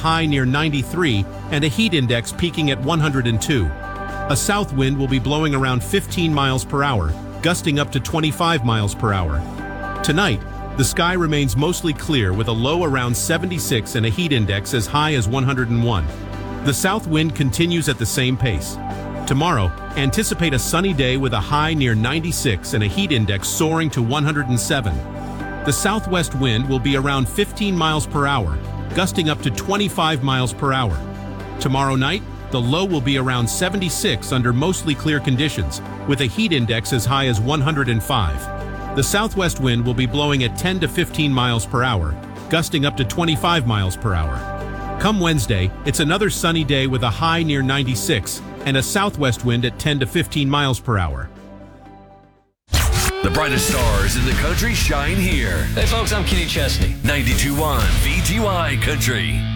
high near 93 and a heat index peaking at 102. A south wind will be blowing around 15 miles per hour, gusting up to 25 miles per hour. Tonight, the sky remains mostly clear with a low around 76 and a heat index as high as 101. The south wind continues at the same pace. Tomorrow, anticipate a sunny day with a high near 96 and a heat index soaring to 107. The southwest wind will be around 15 miles per hour, gusting up to 25 miles per hour. Tomorrow night, the low will be around 76 under mostly clear conditions, with a heat index as high as 105. The southwest wind will be blowing at 10 to 15 miles per hour, gusting up to 25 miles per hour. Come Wednesday, it's another sunny day with a high near 96 and a southwest wind at 10 to 15 miles per hour. The brightest stars in the country shine here. Hey folks, I'm Kenny Chesney. 92.1 VGY Country.